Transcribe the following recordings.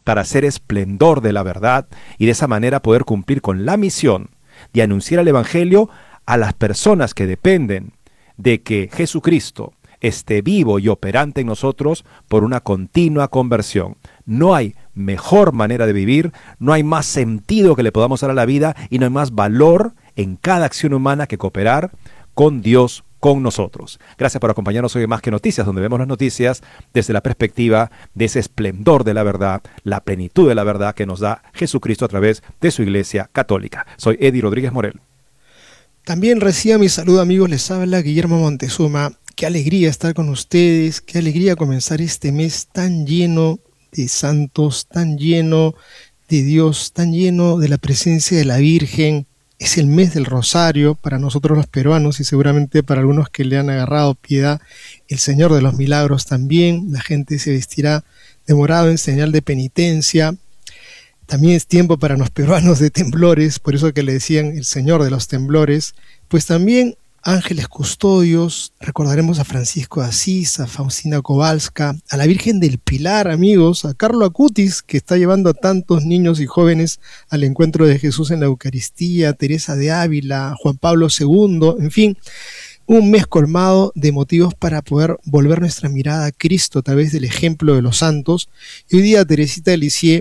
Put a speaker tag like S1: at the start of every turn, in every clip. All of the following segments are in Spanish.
S1: para hacer esplendor de la verdad y de esa manera poder cumplir con la misión de anunciar el Evangelio a las personas que dependen de que Jesucristo esté vivo y operante en nosotros por una continua conversión. No hay mejor manera de vivir, no hay más sentido que le podamos dar a la vida y no hay más valor en cada acción humana que cooperar con Dios, con nosotros. Gracias por acompañarnos hoy en Más que Noticias, donde vemos las noticias desde la perspectiva de ese esplendor de la verdad, la plenitud de la verdad que nos da Jesucristo a través de su Iglesia Católica. Soy Eddie Rodríguez Morel.
S2: También reciba mi saludo, amigos, les habla Guillermo Montezuma. Qué alegría estar con ustedes, qué alegría comenzar este mes tan lleno de santos, tan lleno de Dios, tan lleno de la presencia de la Virgen. Es el mes del Rosario para nosotros los peruanos y seguramente para algunos que le han agarrado piedad, el Señor de los Milagros también. La gente se vestirá de morado en señal de penitencia. También es tiempo para los peruanos de temblores, por eso que le decían el Señor de los temblores. Pues también ángeles custodios, recordaremos a Francisco de Asís, a Faustina Kowalska, a la Virgen del Pilar, amigos, a Carlo Acutis, que está llevando a tantos niños y jóvenes al encuentro de Jesús en la Eucaristía, a Teresa de Ávila, a Juan Pablo II, en fin, un mes colmado de motivos para poder volver nuestra mirada a Cristo a través del ejemplo de los santos. Y hoy día Teresita de Lisieux,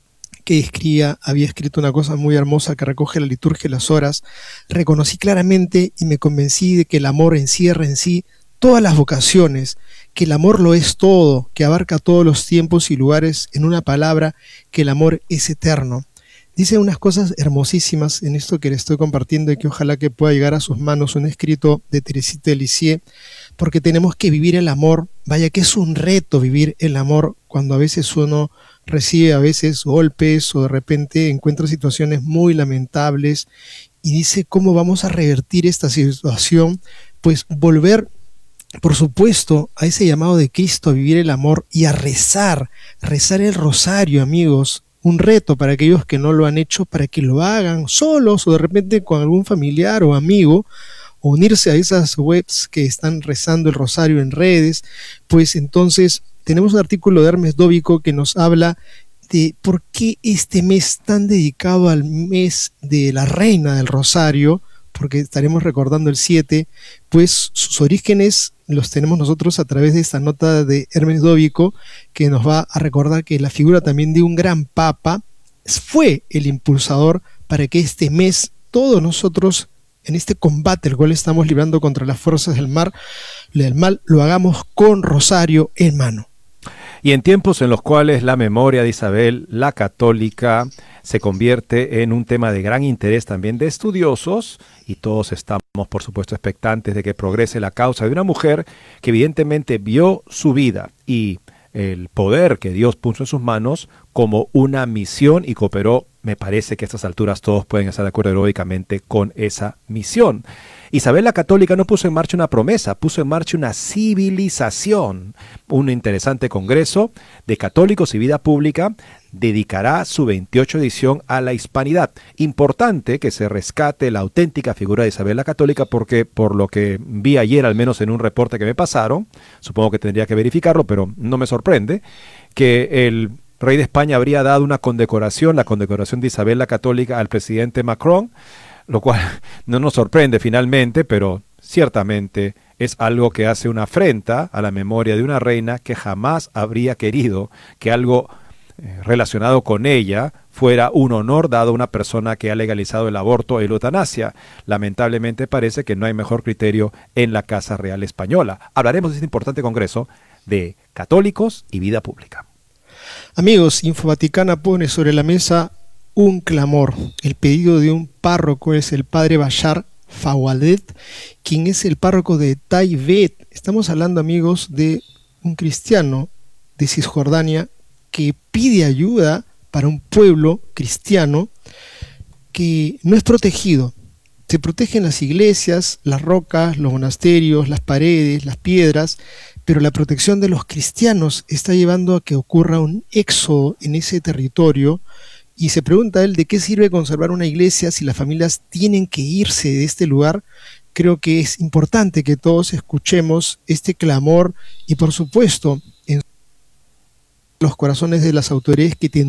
S2: que había escrito una cosa muy hermosa que recoge la liturgia de las horas, reconocí claramente y me convencí de que el amor encierra en sí todas las vocaciones, que el amor lo es todo, que abarca todos los tiempos y lugares, en una palabra, que el amor es eterno. Dice unas cosas hermosísimas en esto que le estoy compartiendo y que ojalá que pueda llegar a sus manos, un escrito de Teresita de Lisieux, porque tenemos que vivir el amor. Vaya que es un reto vivir el amor cuando a veces uno recibe golpes o de repente encuentra situaciones muy lamentables y dice cómo vamos a revertir esta situación. Pues volver, por supuesto, a ese llamado de Cristo a vivir el amor y a rezar el rosario, amigos. Un reto para aquellos que no lo han hecho, para que lo hagan solos o de repente con algún familiar o amigo, o unirse a esas webs que están rezando el rosario en redes. Pues entonces tenemos un artículo de Hermes Dóvico que nos habla de por qué este mes tan dedicado al mes de la Reina del Rosario, porque estaremos recordando el 7, pues sus orígenes los tenemos nosotros a través de esta nota de Hermes Dóvico, que nos va a recordar que la figura también de un gran papa fue el impulsador para que este mes todos nosotros, en este combate el cual estamos librando contra las fuerzas del mal, lo hagamos con rosario en mano.
S1: Y en tiempos en los cuales la memoria de Isabel la Católica se convierte en un tema de gran interés también de estudiosos, y todos estamos, por supuesto, expectantes de que progrese la causa de una mujer que evidentemente vio su vida y el poder que Dios puso en sus manos como una misión y cooperó. Me parece que a estas alturas todos pueden estar de acuerdo heroicamente con esa misión. Isabel la Católica no puso en marcha una promesa, puso en marcha una civilización. Un interesante congreso de católicos y vida pública dedicará su 28 edición a la hispanidad. Importante que se rescate la auténtica figura de Isabel la Católica, porque por lo que vi ayer, al menos en un reporte que me pasaron, supongo que tendría que verificarlo, pero no me sorprende, que el rey de España habría dado una condecoración, la condecoración de Isabel la Católica, al presidente Macron, lo cual no nos sorprende finalmente, pero ciertamente es algo que hace una afrenta a la memoria de una reina que jamás habría querido que algo relacionado con ella fuera un honor dado a una persona que ha legalizado el aborto y la eutanasia. Lamentablemente parece que no hay mejor criterio en la Casa Real Española. Hablaremos de este importante congreso de católicos y vida pública.
S2: Amigos, Infovaticana pone sobre la mesa un clamor. El pedido de un párroco es el padre Bashar Fawaldet, quien es el párroco de Taibet. Estamos hablando, amigos, de un cristiano de Cisjordania que pide ayuda para un pueblo cristiano que no es protegido. Se protegen las iglesias, las rocas, los monasterios, las paredes, las piedras, pero la protección de los cristianos está llevando a que ocurra un éxodo en ese territorio. Y se pregunta él, ¿de qué sirve conservar una iglesia si las familias tienen que irse de este lugar? Creo que es importante que todos escuchemos este clamor y, por supuesto, en los corazones de las autoridades que